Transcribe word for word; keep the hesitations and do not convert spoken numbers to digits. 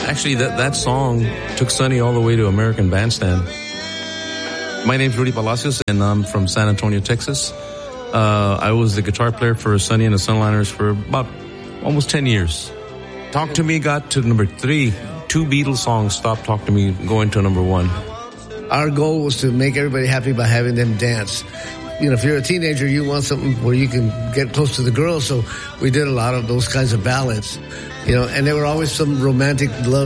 Actually, that, that song took Sonny all the way to American Bandstand. My name's Rudy Palacios, and I'm from San Antonio, Texas. Uh, I was the guitar player for Sonny and the Sunliners for about almost ten years. Talk to Me got to number three. Two Beatles songs stopped Talk to Me going to number one. Our goal was to make everybody happy by having them dance. You know, if you're a teenager, you want something where you can get close to the girls. So we did a lot of those kinds of ballads, you know, and there were always some romantic love